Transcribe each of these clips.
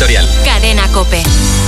Editorial. Cadena COPE.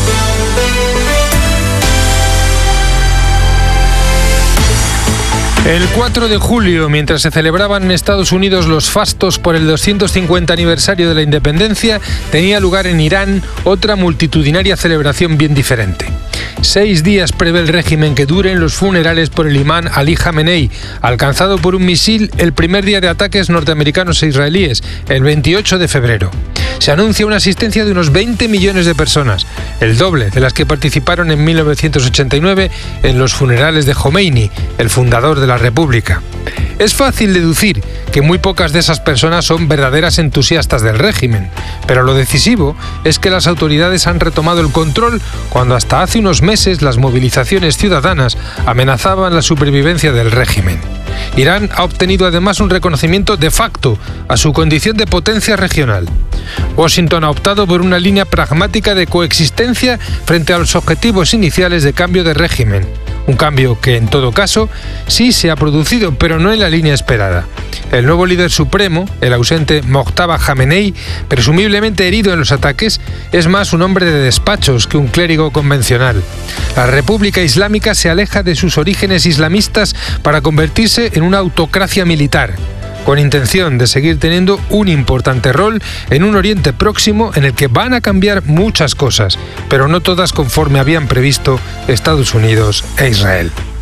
El 4 de julio, mientras se celebraban en Estados Unidos los fastos por el 250 aniversario de la independencia, tenía lugar en Irán otra multitudinaria celebración bien diferente. 6 días prevé el régimen que duren los funerales por el imán Ali Jamenei, alcanzado por un misil el primer día de ataques norteamericanos e israelíes, el 28 de febrero. Se anuncia una asistencia de unos 20 millones de personas, el doble de las que participaron en 1989 en los funerales de Khomeini, el fundador de la República. Es fácil deducir que muy pocas de esas personas son verdaderas entusiastas del régimen, pero lo decisivo es que las autoridades han retomado el control cuando hasta hace unos meses las movilizaciones ciudadanas amenazaban la supervivencia del régimen. Irán ha obtenido además un reconocimiento de facto a su condición de potencia regional. Washington ha optado por una línea pragmática de coexistencia frente a los objetivos iniciales de cambio de régimen. Un cambio que, en todo caso, sí se ha producido, pero no en la línea esperada. El nuevo líder supremo, el ausente Mojtaba Jamenei, presumiblemente herido en los ataques, es más un hombre de despachos que un clérigo convencional. La República Islámica se aleja de sus orígenes islamistas para convertirse en una autocracia militar, con intención de seguir teniendo un importante rol en un Oriente Próximo en el que van a cambiar muchas cosas, pero no todas conforme habían previsto Estados Unidos e Israel.